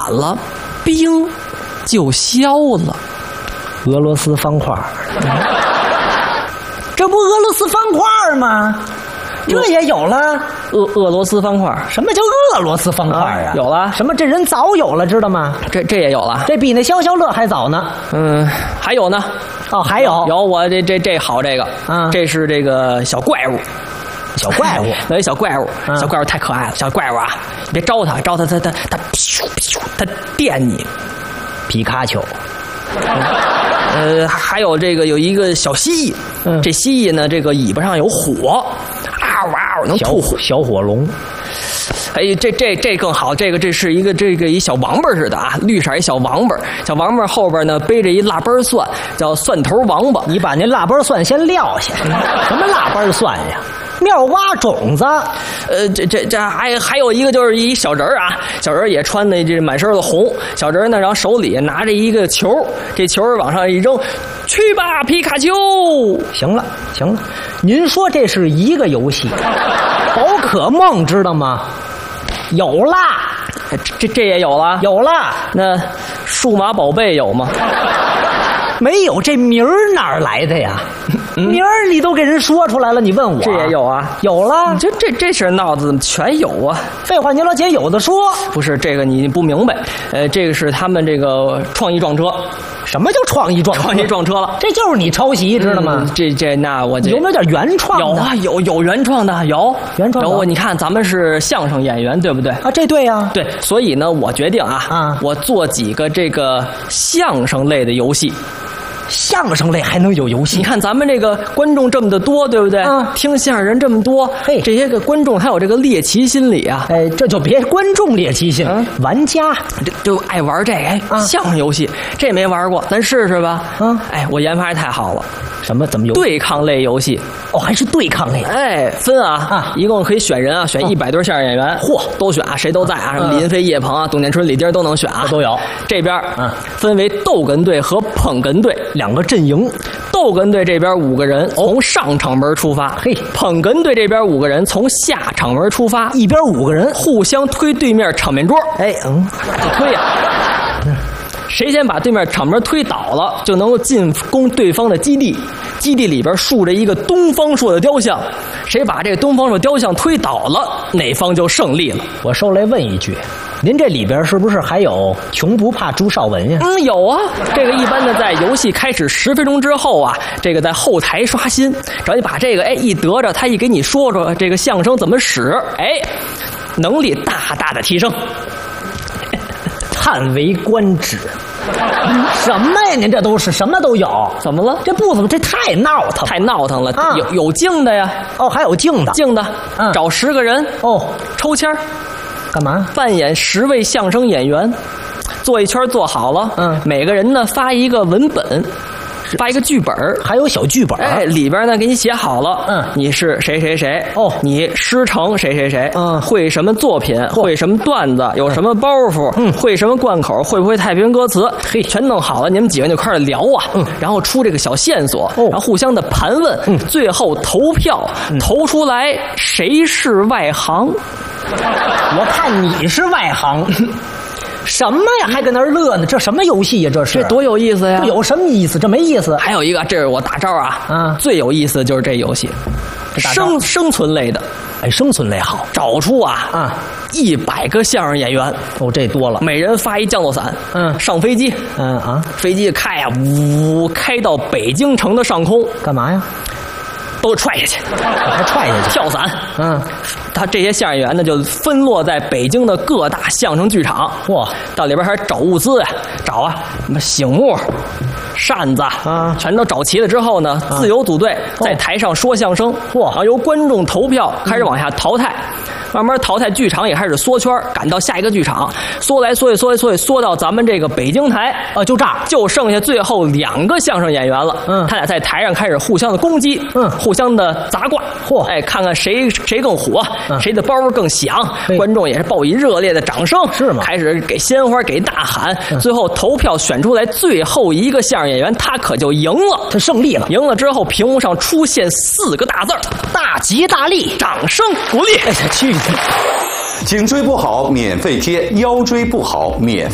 了，冰就消了。 俄罗斯方块，这不俄罗斯方块吗？这也有了。 俄罗斯方块， 什么叫俄罗斯方块啊？ 有了。 什么？这人早有了，知道吗？ 这也有了。 这比那消消乐还早呢。 还有呢。 哦，还有我这好这个，这是这个小怪物。 小怪物， 那小怪物，小怪物太可爱了。小怪物啊，你别招它，它它电你。 皮卡丘。 还有这个有一个小蜥蜴，这蜥蜴呢，这个尾巴上有火，能吐火。小火龙。哎，这更好，这是一个一小王八似的啊，绿色一小王八，小王八后边呢背着一腊八蒜，叫蒜头王八。 你把那腊八蒜先撂下，什么腊八蒜呀？妙蛙种子。 这还有一个就是一小人啊，小人也穿的这满身的红，小人呢，然后手里拿着一个球，这球往上一扔，去吧皮卡丘。 行了，您说这是一个游戏，宝可梦知道吗？有啦， 这也有了， 有了。 那数码宝贝有吗？ 没有，这名儿哪儿来的呀？名儿你都给人说出来了，你问我？ 这也有啊， 有了。 这是闹子，怎么全有啊？ 废话，您老姐有的说。 不是这个你不明白，这个是他们这个创意撞车。 什么叫创意撞车？ 创意撞车了， 这就是你抄袭，知道吗？ 那我有没有点原创的？ 有啊，有原创的，有原创的。 有，你看咱们是相声演员，对不对？ 啊，这对呀。 对，所以呢，我决定我做几个这个相声类的游戏。 相声类还能有游戏？ 你看咱们这个观众这么的多，对不对？听相声人这么多，这些个观众他有这个猎奇心理啊。 这就别观众猎奇心，玩家就爱玩这个。相声游戏这没玩过，咱试试吧。我研发太好了。 什么？怎么有对抗类游戏？ 哦，还是对抗类。 分一共可以选人选100对相声演员，都选谁都在什么李云飞、叶鹏董建春、李丁都能选都有。 这边分为逗哏队和捧哏队 2个阵营。 逗哏队这边5个人从上场门出发，捧哏队这边5个人从下场门出发， 一边5个人互相推对面场面桌。就推呀。谁先把对面场门推倒了，就能够进攻对方的基地。基地里边竖着一个东方朔的雕像，谁把这个东方朔雕像推倒了，哪方就胜利了。 我受来问一句，您这里边是不是还有穷不怕朱绍文呀？ 有啊。这个一般的在游戏开始10分钟之后这个在后台刷新，只要你把这个一得着，他一给你说说这个相声怎么使，能力大大的提升。 叹为观止。什么呀？您这都是什么都有？ 怎么了？ 这不怎么，这太闹腾， 太闹腾了。有静的呀。 还有静的。 找10个人抽签儿， 干嘛？ 扮演10位相声演员，做一圈做好了。每个人呢发一个文本。发一个剧本， 还有小剧本， 里边呢给你写好了，你是谁谁谁，你师承谁谁谁，会什么作品，会什么段子，有什么包袱，会什么贯口，会不会太平歌词，全弄好了，你们几个人就开始聊然后出这个小线索，然后互相的盘问，最后投票，投出来谁是外行。 我看你是外行。什么呀？还跟那儿乐呢？这什么游戏呀？这多有意思呀！ 有什么意思？这没意思。 还有一个，这是我大招最有意思的就是这游戏，生存类的。 生存类好， 找出100个相声演员。 这多了。 每人发一降落伞，上飞机，飞机开开到北京城的上空， 干嘛呀？ 都踹下去， 还踹下去， 跳伞。他这些相声演员呢，就分落在北京的各大相声剧场。到里边还找物资找什么醒目、扇子全都找齐了之后呢，自由组队在台上说相声。然后由观众投票开始往下淘汰。慢慢淘汰，剧场也开始缩圈，赶到下一个剧场，缩来缩去，缩到咱们这个北京台，就这儿，就剩下最后2个相声演员了。他俩在台上开始互相的攻击，互相的砸挂，看看谁更火，谁的包更响。观众也是报以热烈的掌声， 是吗？ 开始给鲜花，给大喊。最后投票选出来最后一个相声演员，他可就赢了， 他胜利了。 赢了之后，屏幕上出现4个大字： 大吉大利， 掌声鼓励。 去。 颈椎不好免费贴，腰椎不好免费。